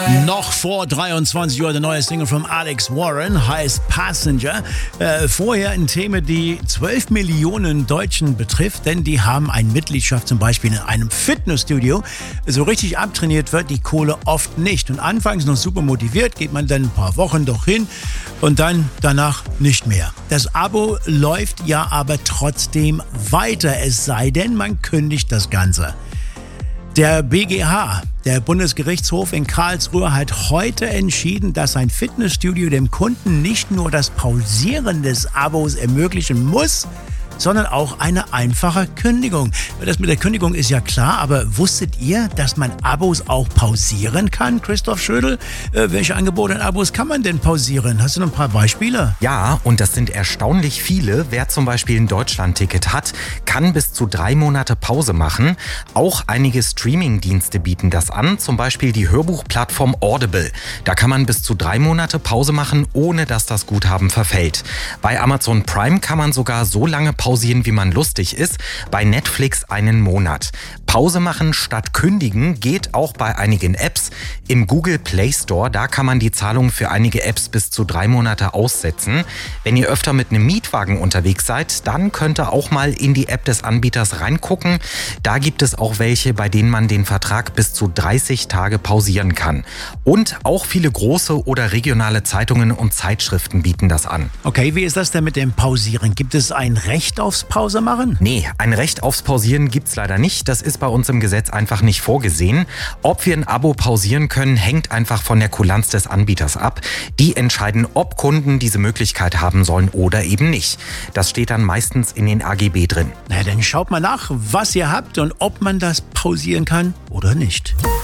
Noch vor 23 Uhr der neue Single von Alex Warren heißt Passenger. Vorher ein Thema, die 12 Millionen Deutschen betrifft, denn die haben eine Mitgliedschaft zum Beispiel in einem Fitnessstudio. So richtig abtrainiert wird die Kohle oft nicht. Und anfangs noch super motiviert, geht man dann ein paar Wochen doch hin und dann danach nicht mehr. Das Abo läuft ja aber trotzdem weiter, es sei denn, man kündigt das Ganze. Der BGH, der Bundesgerichtshof in Karlsruhe, hat heute entschieden, dass ein Fitnessstudio dem Kunden nicht nur das Pausieren des Abos ermöglichen muss, sondern auch eine einfache Kündigung. Das mit der Kündigung ist ja klar, aber wusstet ihr, dass man Abos auch pausieren kann? Christoph Schödel, welche Angebote und Abos kann man denn pausieren? Hast du noch ein paar Beispiele? Ja, und das sind erstaunlich viele. Wer zum Beispiel ein Deutschland-Ticket hat, kann bis zu 3 Monate Pause machen. Auch einige Streaming-Dienste bieten das an, zum Beispiel die Hörbuchplattform Audible. Da kann man bis zu 3 Monate Pause machen, ohne dass das Guthaben verfällt. Bei Amazon Prime kann man sogar so lange pausieren, wie man lustig ist. Bei Netflix einen Monat. Pause machen statt kündigen geht auch bei einigen Apps. Im Google Play Store, da kann man die Zahlung für einige Apps bis zu 3 Monate aussetzen. Wenn ihr öfter mit einem Mietwagen unterwegs seid, dann könnt ihr auch mal in die App des Anbieters reingucken. Da gibt es auch welche, bei denen man den Vertrag bis zu 30 Tage pausieren kann. Und auch viele große oder regionale Zeitungen und Zeitschriften bieten das an. Okay, wie ist das denn mit dem Pausieren? Gibt es ein Recht aufs Pause machen? Nee, ein Recht aufs Pausieren gibt's leider nicht. Das ist bei uns im Gesetz einfach nicht vorgesehen. Ob wir ein Abo pausieren können, hängt einfach von der Kulanz des Anbieters ab. Die entscheiden, ob Kunden diese Möglichkeit haben sollen oder eben nicht. Das steht dann meistens in den AGB drin. Na, dann schaut mal nach, was ihr habt und ob man das pausieren kann oder nicht.